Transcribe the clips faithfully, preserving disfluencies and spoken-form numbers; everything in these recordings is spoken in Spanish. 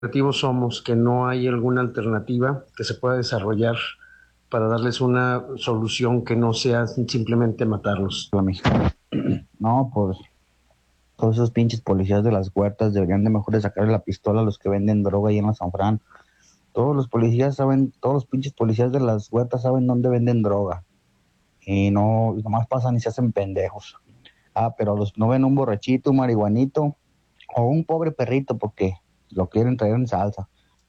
objetivos somos que no hay alguna alternativa que se pueda desarrollar para darles una solución que no sea simplemente matarlos. La mexicana. No, pues todos esos pinches policías de las huertas deberían de mejor de sacarle la pistola a los que venden droga ahí en la San Fran. Todos los policías saben, todos los pinches policías de las huertas saben dónde venden droga. Y no, y nomás pasan y se hacen pendejos. Ah, pero los no ven un borrachito, un marihuanito o un pobre perrito porque lo quieren traer en salsa.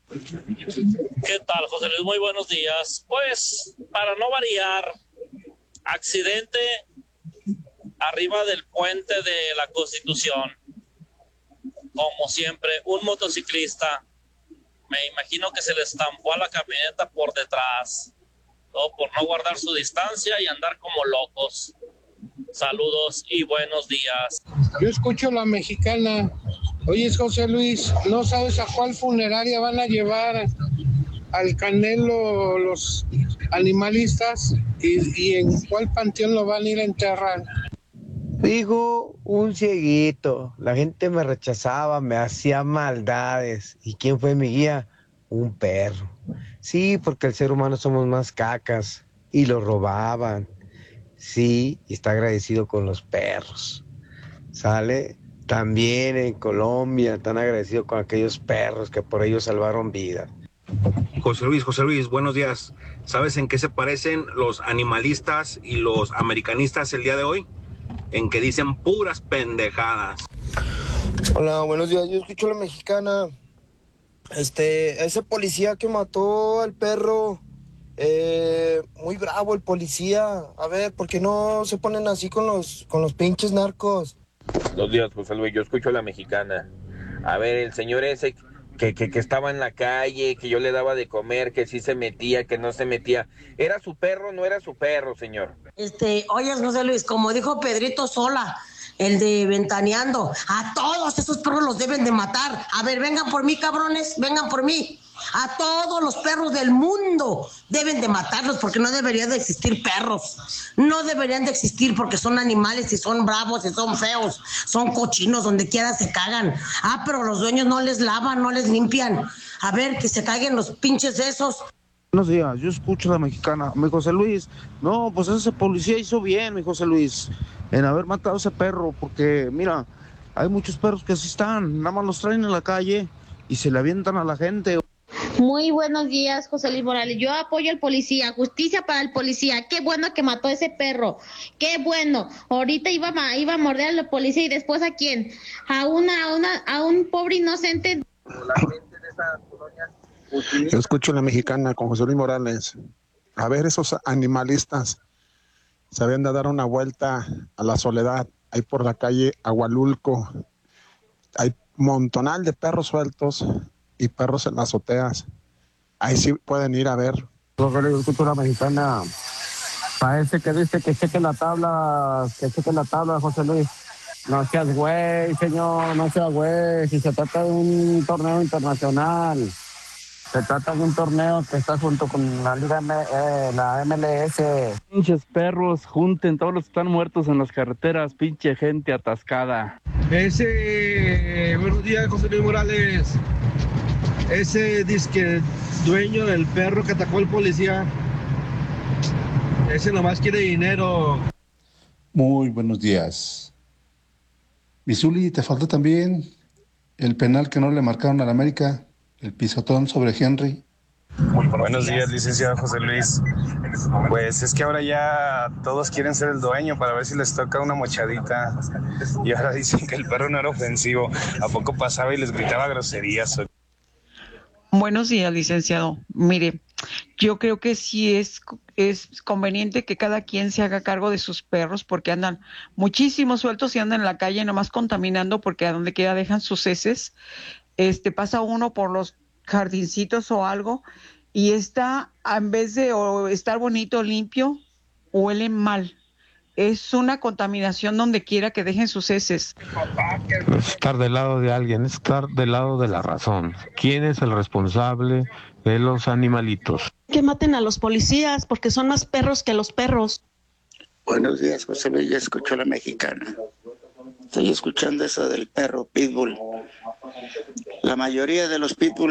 ¿Qué tal, José Luis? Muy buenos días. Pues, para no variar, accidente arriba del puente de la Constitución. Como siempre, un motociclista, me imagino que se le estampó a la camioneta por detrás, todo por no guardar su distancia y andar como locos. Saludos y buenos días. Yo escucho la mexicana. Oye, José Luis, ¿no sabes a cuál funeraria van a llevar al Canelo los animalistas y, y en cuál panteón lo van a ir a enterrar? Dijo un cieguito, la gente me rechazaba, me hacía maldades. ¿Y quién fue mi guía? Un perro. Sí, porque el ser humano somos más cacas y lo robaban. Sí, y está agradecido con los perros. ¿Sale? También en Colombia están agradecidos con aquellos perros que por ellos salvaron vidas. José Luis, José Luis, buenos días. ¿Sabes en qué se parecen los animalistas y los americanistas el día de hoy? En que dicen puras pendejadas. Hola, buenos días. Yo escucho la mexicana. Este, ese policía que mató al perro, eh, muy bravo el policía. A ver, ¿por qué no se ponen así con los, con los pinches narcos? Buenos días, José Luis. Yo escucho la mexicana. A ver, el señor ese que, que, que estaba en la calle, que yo le daba de comer, que sí se metía, que no se metía. ¿Era su perro no era su perro, señor? Este, oye, José Luis, como dijo Pedrito Sola, el de Ventaneando, a todos esos perros los deben de matar. A ver, vengan por mí, cabrones, vengan por mí. A todos los perros del mundo deben de matarlos porque no deberían de existir perros. No deberían de existir porque son animales y son bravos y son feos. Son cochinos, donde quiera se cagan. Ah, pero los dueños no les lavan, no les limpian. A ver, que se caguen los pinches esos. Buenos días, yo escucho a la mexicana. Mi José Luis, no, pues ese policía hizo bien, mi José Luis, en haber matado a ese perro, porque mira, hay muchos perros que así están, nada más los traen en la calle y se le avientan a la gente. Muy buenos días, José Luis Morales. Yo apoyo al policía, justicia para el policía. Qué bueno que mató a ese perro. Qué bueno. Ahorita iba a, iba a morder a la policía y después ¿a quién? A una, a una, a un pobre inocente. Yo escucho la mexicana con José Luis Morales. A ver, esos animalistas se habían de dar una vuelta a la soledad, ahí por la calle Agualulco. Hay montonal de perros sueltos y perros en las azoteas. Ahí sí pueden ir a ver. Yo escucho la mexicana. Parece que dice que cheque la tabla, que cheque la tabla, José Luis. No seas güey, señor, no seas güey. Si se trata de un torneo internacional, se trata de un torneo que está junto con la Liga M, eh, la M L S. Pinches perros, junten todos los que están muertos en las carreteras, pinche gente atascada. Ese, buenos días, José Luis Morales. Ese disque dueño del perro que atacó al policía, ese nomás quiere dinero. Muy buenos días. Misuli, te faltó también el penal que no le marcaron al América. El pisotón sobre Henry. Muy buenos días, licenciado José Luis. Pues es que ahora ya todos quieren ser el dueño para ver si les toca una mochadita. Y ahora dicen que el perro no era ofensivo. ¿A poco pasaba y les gritaba groserías? Buenos días, licenciado. Mire, yo creo que sí es, es conveniente que cada quien se haga cargo de sus perros porque andan muchísimos sueltos y andan en la calle nomás contaminando porque a donde quiera dejan sus heces. Este, pasa uno por los jardincitos o algo y está, en vez de o estar bonito, limpio, huele mal. Es una contaminación donde quiera que dejen sus heces. Estar del lado de alguien, estar del lado de la razón. ¿Quién es el responsable de los animalitos? Que maten a los policías porque son más perros que los perros. Buenos días, José Luis, ya escucho la mexicana. Estoy escuchando eso del perro Pitbull. La mayoría de los pitbull